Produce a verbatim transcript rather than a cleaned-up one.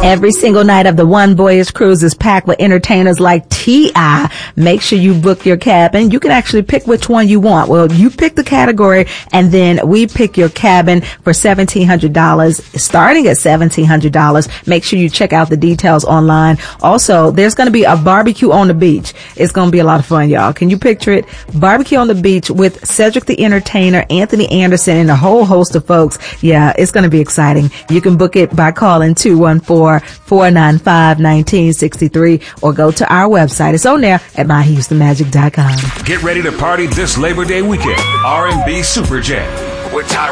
Every single night of the One Voyage Cruise is packed with entertainers like T I Make sure you book your cabin. You can actually pick which one you want. Well, you pick the category, and then we pick your cabin for seventeen hundred dollars, starting at seventeen hundred dollars. Make sure you check out the details online. Also, there's going to be a barbecue on the beach. It's going to be a lot of fun, y'all. Can you picture it? Barbecue on the beach with Cedric the Entertainer, Anthony Anderson, and a whole host of folks. Yeah, it's going to be exciting. You can book it by calling two one four, four nine five, one nine six three or go to our website. It's on there at my houston magic dot com. Get ready to party this Labor Day weekend. R and B Super Jam with Ty